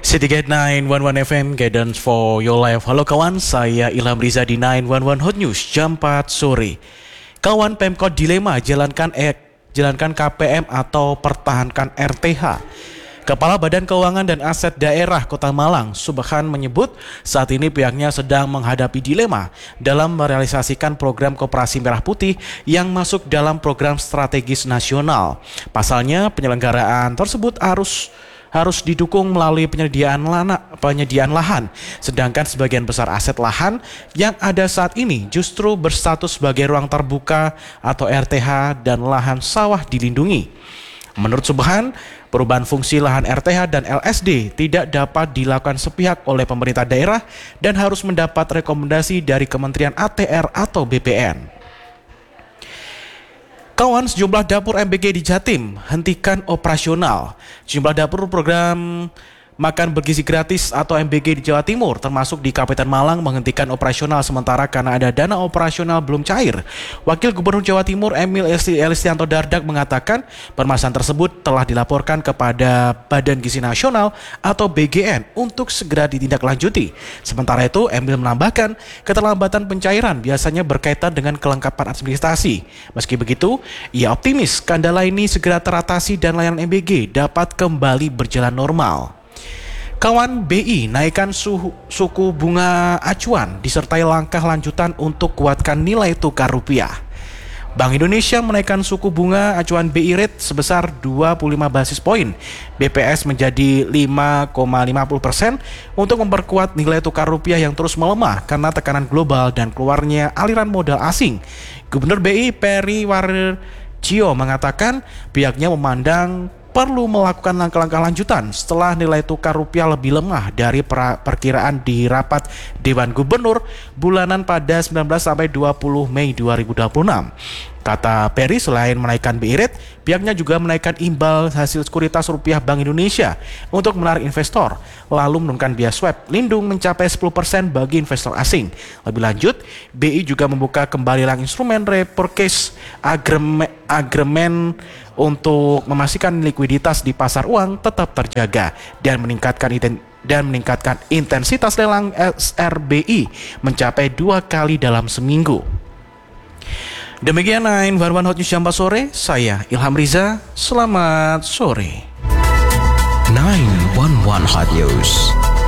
City Gate 911 FM, Guidance for Your Life. Halo kawan, saya Ilham Riza di 911 Hot News, jam 4 sore. Kawan, Pemkot dilema jalankan KPM atau pertahankan RTH. Kepala Badan Keuangan dan Aset Daerah Kota Malang, Subhan, menyebut saat ini pihaknya sedang menghadapi dilema dalam merealisasikan program Koperasi Merah Putih yang masuk dalam program strategis nasional. Pasalnya, penyelenggaraan tersebut harus didukung melalui penyediaan lahan, sedangkan sebagian besar aset lahan yang ada saat ini justru berstatus sebagai ruang terbuka atau RTH dan lahan sawah dilindungi. Menurut Subhan, perubahan fungsi lahan RTH dan LSD tidak dapat dilakukan sepihak oleh pemerintah daerah dan harus mendapat rekomendasi dari Kementerian ATR atau BPN. Kawan, sejumlah dapur MBG di Jatim hentikan operasional. Sejumlah dapur program makan bergizi gratis atau MBG di Jawa Timur termasuk di Kabupaten Malang menghentikan operasional sementara karena ada dana operasional belum cair. Wakil Gubernur Jawa Timur Emil Elistianto Dardak mengatakan permasalahan tersebut telah dilaporkan kepada Badan Gizi Nasional atau BGN untuk segera ditindaklanjuti. Sementara itu Emil menambahkan keterlambatan pencairan biasanya berkaitan dengan kelengkapan administrasi. Meski begitu, ia optimis skandala ini segera teratasi dan layanan MBG dapat kembali berjalan normal. Kawan, BI naikkan suku bunga acuan disertai langkah lanjutan untuk kuatkan nilai tukar rupiah. Bank Indonesia menaikkan suku bunga acuan BI rate sebesar 25 basis poin BPS menjadi 5,50% untuk memperkuat nilai tukar rupiah yang terus melemah karena tekanan global dan keluarnya aliran modal asing. Gubernur BI Peri Warjio mengatakan pihaknya memandang perlu melakukan langkah-langkah lanjutan setelah nilai tukar rupiah lebih lemah dari perkiraan di rapat Dewan Gubernur bulanan pada 19 sampai 20 Mei 2026. Kata Peri, selain menaikkan BI rate, pihaknya juga menaikkan imbal hasil sekuritas rupiah Bank Indonesia untuk menarik investor, lalu menurunkan biaya swap lindung mencapai 10% bagi investor asing. Lebih lanjut, BI juga membuka kembali instrumen repurchase agreement untuk memastikan likuiditas di pasar uang tetap terjaga dan meningkatkan intensitas lelang SRBI mencapai 2 kali dalam seminggu. Demikian 911 Hot News jam 4 sore, saya Ilham Riza, selamat sore. 911 Hot News.